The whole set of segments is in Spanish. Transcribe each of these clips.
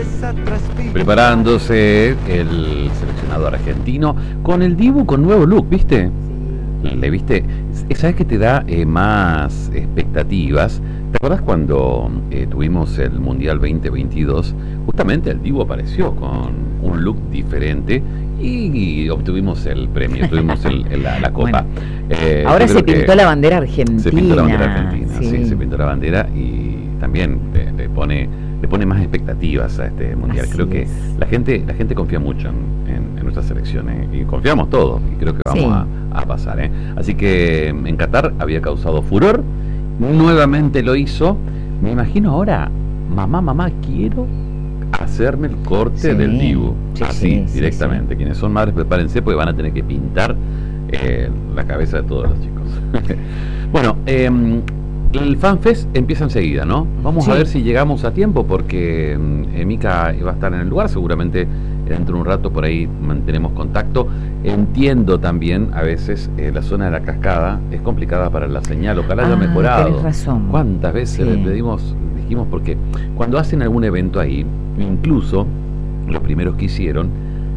preparándose el seleccionado argentino con el Dibu con nuevo look, ¿viste? ¿Le viste? ¿Sabes qué te da más expectativas? ¿Te acuerdas cuando tuvimos el Mundial 2022? Justamente el Dibu apareció con un look diferente y obtuvimos el premio, tuvimos la copa. Bueno, ahora se pintó la bandera argentina. Se pintó la bandera argentina, sí, se pintó la bandera y también le pone más expectativas a este mundial. Así creo que es. la gente confía mucho en nuestras selecciones y confiamos todos y creo que vamos a pasar, ¿eh? Así que en Qatar había causado furor, nuevamente lo hizo. Me imagino ahora, mamá, quiero hacerme el corte del Dibu, así directamente. Quienes son madres, prepárense porque van a tener que pintar la cabeza de todos los chicos. Bueno, el FanFest empieza enseguida, ¿no? Vamos a ver si llegamos a tiempo porque Mica va a estar en el lugar, seguramente dentro de un rato por ahí mantenemos contacto. Entiendo también, a veces la zona de la cascada es complicada para la señal, ojalá haya mejorado. Tenés razón. ¿Cuántas veces le dijimos, porque cuando hacen algún evento ahí, incluso los primeros que hicieron,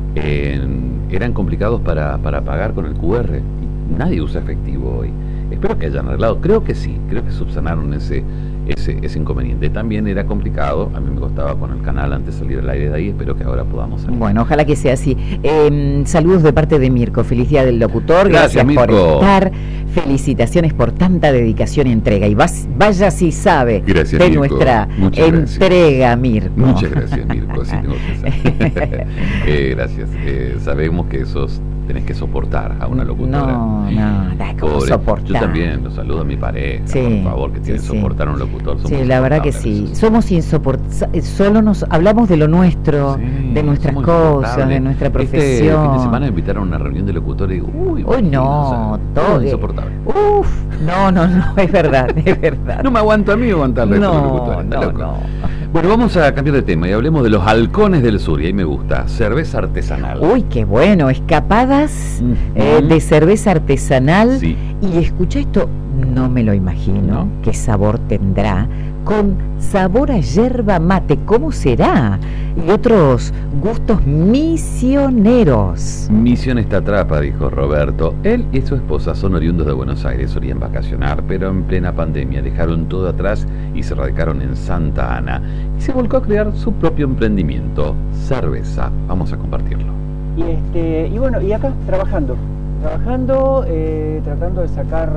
eran complicados para pagar con el QR. Y nadie usa efectivo hoy. Espero que hayan arreglado, creo que sí, creo que subsanaron ese inconveniente. También era complicado, a mí me costaba con el canal antes de salir al aire de ahí, espero que ahora podamos salir. Bueno, ojalá que sea así. Saludos de parte de Mirko, feliz día del locutor, gracias por estar, felicitaciones por tanta dedicación y entrega, y vaya si sabe gracias, de Mirko. nuestra entrega, Mirko. Muchas gracias, Mirko, así tengo que ser. Gracias, sabemos que tenés que soportar a una locutora. No, ¿cómo soportar? Yo también lo saludo a mi pareja, por favor, que tiene que soportar a un locutor. Sí, la verdad que sí. Somos insoportables, solo nos hablamos de lo nuestro, de nuestras cosas, de nuestra profesión. Este fin de semana me invitaron a una reunión de locutores y digo, uy, no, todo insoportable. No, es verdad, es verdad. No me aguanto a mí aguantarle a estos locutores. No. Bueno, vamos a cambiar de tema y hablemos de los halcones del sur, y ahí me gusta, cerveza artesanal. Uy, qué bueno, escapadas de cerveza artesanal. Sí. Y escucha esto, no me lo imagino, qué sabor tendrá, con sabor a yerba mate, ¿cómo será? Y otros gustos misioneros. Misión te atrapa, dijo Roberto. Él y su esposa son oriundos de Buenos Aires, solían vacacionar, pero en plena pandemia dejaron todo atrás y se radicaron en Santa Ana. Y se volcó a crear su propio emprendimiento, cerveza. Vamos a compartirlo. Y bueno, y acá trabajando, tratando de sacar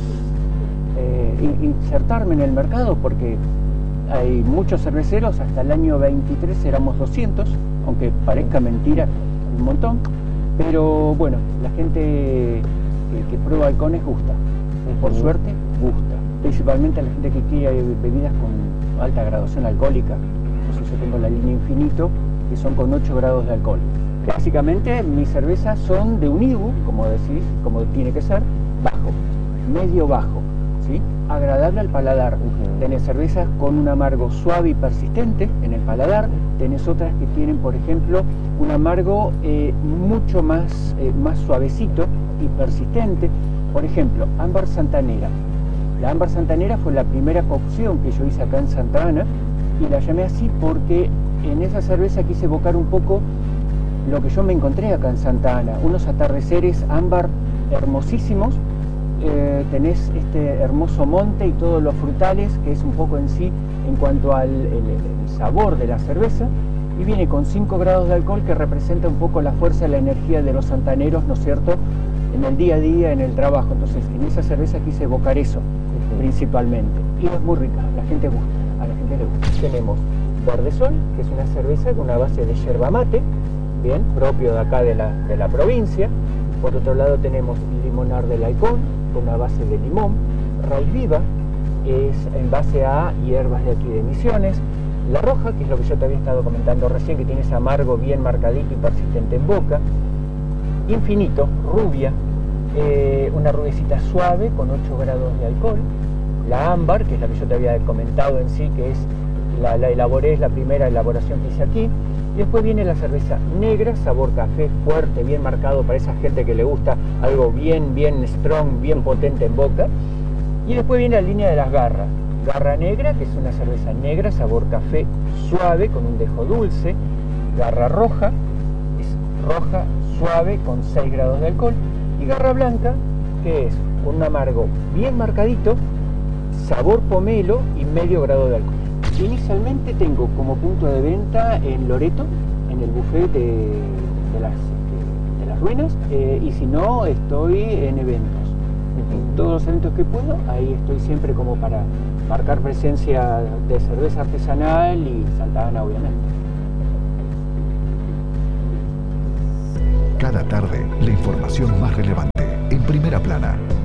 insertarme en el mercado, porque hay muchos cerveceros. Hasta el año 23 éramos 200, aunque parezca mentira, un montón, pero bueno, la gente que prueba halcones gusta, por suerte gusta, principalmente a la gente que quiere bebidas con alta graduación alcohólica. Entonces yo tengo la línea Infinito, que son con 8 grados de alcohol. Básicamente mis cervezas son de un IBU, como decís, como tiene que ser, bajo, medio bajo, ¿sí? Agradable al paladar. Tenés cervezas con un amargo suave y persistente en el paladar, tenés otras que tienen, por ejemplo, un amargo mucho más suavecito y persistente. Por ejemplo, ámbar santanera. La ámbar santanera fue la primera cocción que yo hice acá en Santa Ana, y la llamé así porque en esa cerveza quise evocar un poco lo que yo me encontré acá en Santa Ana, unos atardeceres ámbar hermosísimos. Tenés este hermoso monte y todos los frutales, que es un poco en sí en cuanto al el sabor de la cerveza, y viene con 5 grados de alcohol, que representa un poco la fuerza y la energía de los santaneros, ¿no es cierto?, en el día a día, en el trabajo. Entonces en esa cerveza quise evocar eso principalmente, y es muy rica, a la gente le gusta. Tenemos Verde Sol, que es una cerveza con una base de yerba mate, bien, propio de acá de la provincia. Por otro lado tenemos Limonar del Halcón, con una base de limón. Raíz Viva, es en base a hierbas de aquí de Misiones. La Roja, que es lo que yo te había estado comentando recién, que tiene ese amargo bien marcadito y persistente en boca. Infinito, rubia, una rubiecita suave con 8 grados de alcohol. La Ámbar, que es la que yo te había comentado en sí, que es la elaboré, es la primera elaboración que hice aquí. Y después viene la cerveza negra, sabor café, fuerte, bien marcado para esa gente que le gusta algo bien strong, bien potente en boca. Y después viene la línea de las garras. Garra Negra, que es una cerveza negra, sabor café suave, con un dejo dulce. Garra Roja, es roja, suave, con 6 grados de alcohol. Y Garra Blanca, que es un amargo bien marcadito, sabor pomelo y medio grado de alcohol. Inicialmente tengo como punto de venta en Loreto, en el buffet de las ruinas, y si no, estoy en eventos. En todos los eventos que puedo, ahí estoy siempre como para marcar presencia de cerveza artesanal y Santa Ana, obviamente. Cada tarde, la información más relevante en Primera Plana.